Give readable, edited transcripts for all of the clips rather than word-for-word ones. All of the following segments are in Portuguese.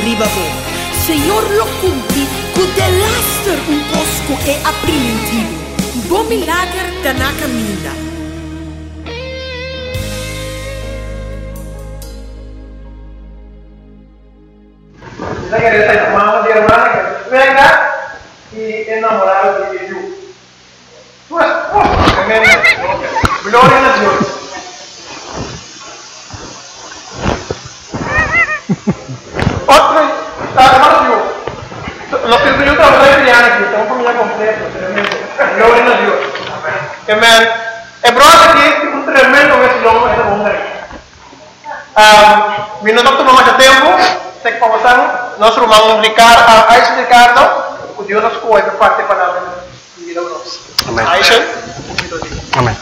ribabo. Senhor lo cumpri, cu de laster un cosco e aprimentivo. Bo milagre da na cammina. Kita queria sair com uma irmã que venga e enamorada de Deus. Glória a Deus. Outro, agora Deus. Nós temos que trabalhar aqui, então vamos lá completo. Glória a Deus. Amém. É brother aqui um tremendo esse longo essa bomba. Minuto que tomamos tempo. Se conversamos, nosso irmão Ricardo, Aisha Ricardo, o Deus nos cuida para parte da palavra de vida nossa. Amém. Aisha, Amém.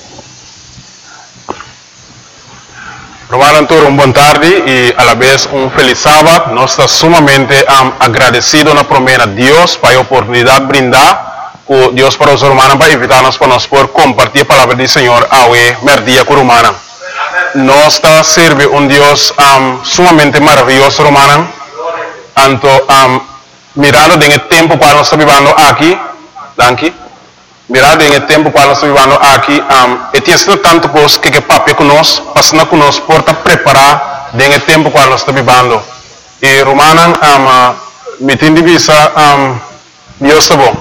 Romano, boa tarde e a la vez feliz sábado. Nós estamos sumamente agradecidos na promessa de Deus para a oportunidade brindar com Deus para os romanos para invitar-nos para nós poder compartilhar a palavra do Senhor ao merdia com romana. Nós está servindo Deus sumamente maravilhoso, romano. Anto mirando em tempo qual nós estamos vivendo aqui, mirando em tempo qual nós estamos vivendo aqui, e tem sido tanto coisa que papi conosco, passando conosco por preparar em tempo qual nós estamos vivendo. E romano, me tem de vista, Deus está bom.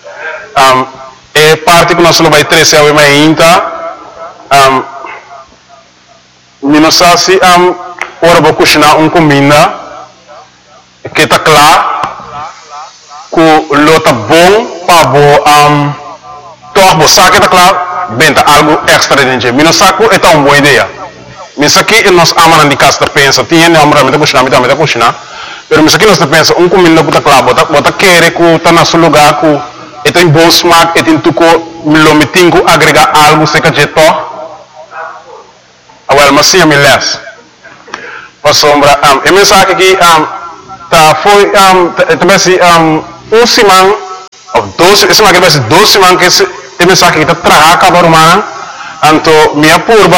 É parte que nós vamos trazer ao ainda. Minosasi ora vou cozinhar comida que está claro que lota bom para bo toch sabe que está claro benta algo extra dentro minosaco é uma boa ideia misaki nós amamos de casa pensa tinha não amamos de cozinhar pero misaki nós pensa comida que está claro bota querer que está na seu lugar que tem bom smaak tem tuco milomitingo agregar algo se que jeto Awal masih milas. Pasombra e mensagem aqui tá foi também simão ou 12, esse aqui vai ser 12 simão que esse mensagem que tá traga cada romana. Anto minha purba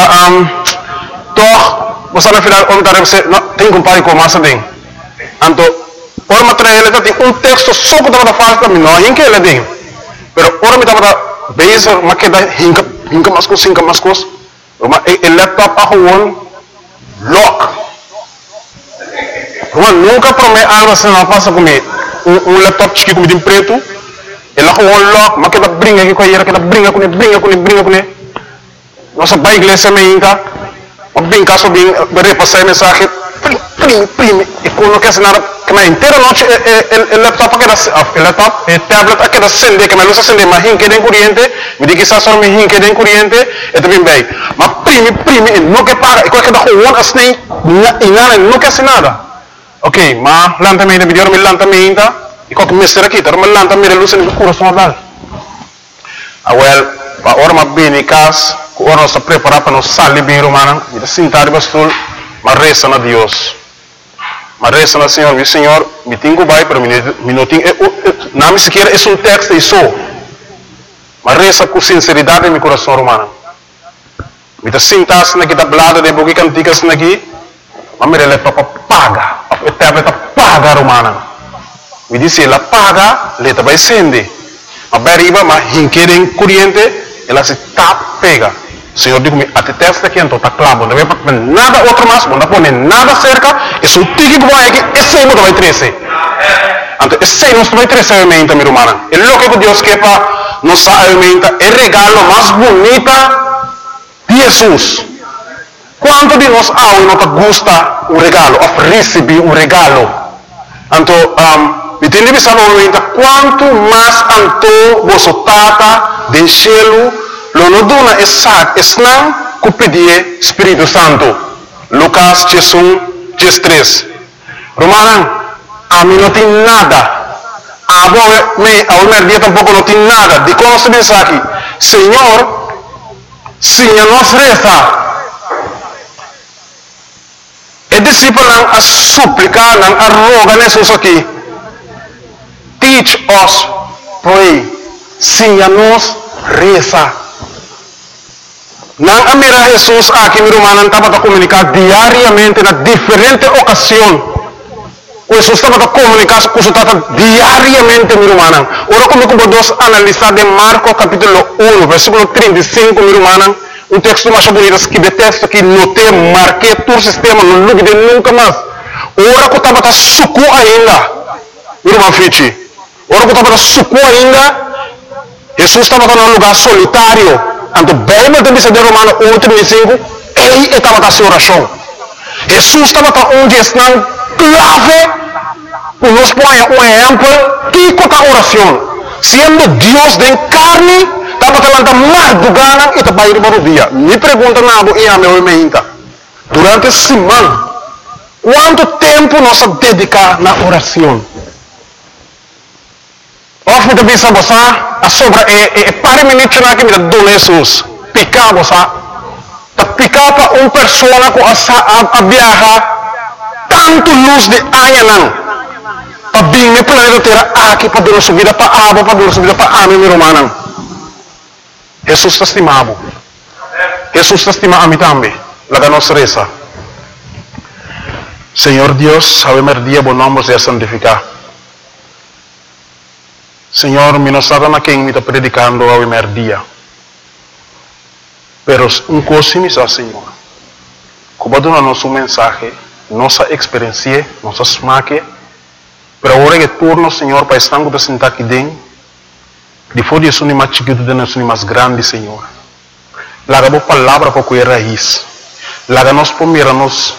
toh você na final como tá você tem compare com massa tem. Anto ora material ele tem texto só que tá fácil também não em que ele tem. Pero ora me tá base maqueda hinka mascos el laptop a gewoon lock. Gewoon nunca promete algo se não passa comigo. Laptop chique como de preto. Ele a gewoon lock, mas que tá brinca aqui com ele, que tá brinca com ele. Nossa pai igreja me inca. O brinca só bem repassar mensagem. Prime. E quando quer nada, que na inteira noite el laptop que el laptop, el tablet que acende, que me luz acende, mas hinque de corriente, me diz que só me hinque de corriente, é também bem. Mas prime, não que paga, e qualquer da rua assim, e nada, não quer nada. Ok, mas lentamente, me deu lentamente, e qualquer mestre aqui, tá, mas lentamente luz no coração dal. Awel, para hora mas bem em casa, hora nós está preparado para nós sair bem romana, e sentar de bastul, mas resta na Deus. Mas resta na Senhor, meu Senhor, me tenho vai para minutinho, não me sequer é texto e só. Mas resta com sinceridade em meu coração romano. Me sentas na kita blada de bogi cantigas naqui, mas me rele para paga, para paga romana. Me disse ela paga, leta vai sende. Mas beriba, mas hinquerem corriente, ela se pega. Senhor digo-me, até testa aqui então está claro, não vai para nada outro mais, não põe nada cerca, e se o tique que vai aqui, esse não vai crescer. Então, esse não vai crescer a mente, minha irmã. E o que Deus quer para nos alimenta é o regalo mais bonito de Jesus. Quanto de nós não gosta o regalo, ou receber o regalo? Então, me tem de pensar no momento, quanto mais anto você tata do cielo, lo noduna esnang ku pedir Espírito Santo. Lucas 3. Romana, a mim não tem nada. A minha dia tampouco não tem nada. De como se diz aqui, Senhor, se nos resta, e discípulo a suplicar, a rogar nesses aqui. Teach us, pray, se nos resta. Nang amira Jesus aqui, meu irmão, estava a comunicar diariamente na diferente ocasião. Jesus estava a comunicar com o tata diariamente, meu irmão. Ora, como podemos analisar de Marcos capítulo 1, versículo 35, meu irmão, um texto mais bonito, que de texto que notei, marquei todo o sistema, não lugue de nunca mais. Ora, que estava a sucu ainda, meu irmão Fichi. Ora, que estava a sucu ainda, Jesus estava num lugar solitário. Então, bem, mas tem que ser Romano 1:35, ele estava a fazer oração. Jesus estava onde está clave, para nos pôr um exemplo, que é a oração. Sendo Deus de carne, estava falando madrugada e estava indo para o dia. Me pergunta nada e a meu meinta. Durante a semana, quanto tempo nós dedicamos na oração? Of moet bisa bosa, a sobra pare minutos na que me dá Jesus. Picar bosa, ta picar para persona com a viajar tanto luz de aia não. Pa bing me planeta terra aqui para dar subida para abo, para dar subida para ame meu irmão. Jesus te estimado. Jesus te estima a mim também. Laga nos reza. Senhor Deus, sabemos dia bom nome ser santificado. Señor, mi no sabe a quien me está predicando hoy el día. Pero un cosa me dice, Señor, como darnos un mensaje, nossa experiencia, nossa smaque, pero ahora que turno, Señor, para estar con sentar aquí dentro, depois de eso ni más chiquito, de eso ni más grande, Señor. Laga bo palabra para cuidar raíz. Laga nos por mirarnos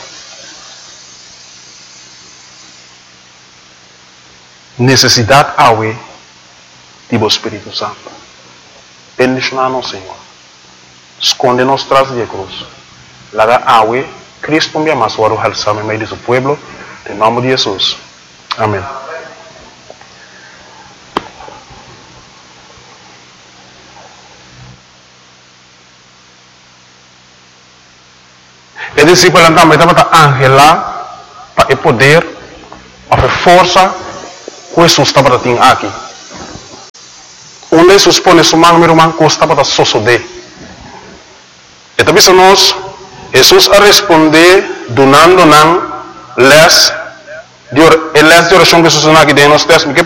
necesidad awe do Espírito Santo. Bendicionar-nos, Senhor. Esconde-nos tras de cruz. Laga awe, Cristo me ama, suaro halsame meio de seu pueblo, em nome de Jesus. Amém. E discípulo também estava angela para poder, para força, que Jesus estava tendo aqui. Onde Jesus põe sua mão, meu irmão, custa para sosode. E também nós, Jesus a responder, donando les de oração que Jesus aqui dentro nos textos.